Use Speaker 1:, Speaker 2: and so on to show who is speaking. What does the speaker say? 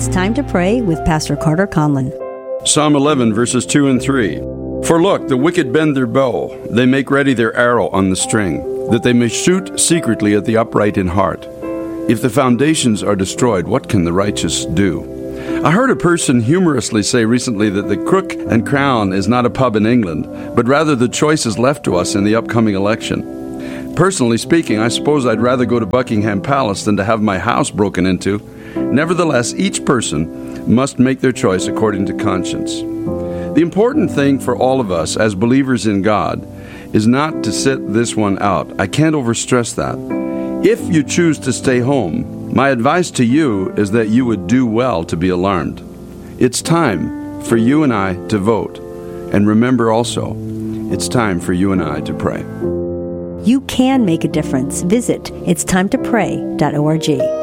Speaker 1: It's Time to Pray with Pastor Carter Conlon.
Speaker 2: Psalm 11, verses 2 and 3. For look, the wicked bend their bow. They make ready their arrow on the string, that they may shoot secretly at the upright in heart. If the foundations are destroyed, what can the righteous do? I heard a person humorously say recently that the Crook and Crown is not a pub in England, but rather the choice is left to us in the upcoming election. Personally speaking, I suppose I'd rather go to Buckingham Palace than to have my house broken into. Nevertheless, each person must make their choice according to conscience. The important thing for all of us as believers in God is not to sit this one out. I can't overstress that. If you choose to stay home, my advice to you is that you would do well to be alarmed. It's time for you and I to vote. And remember also, it's time for you and I to pray.
Speaker 1: You can make a difference. Visit itstimetopray.org.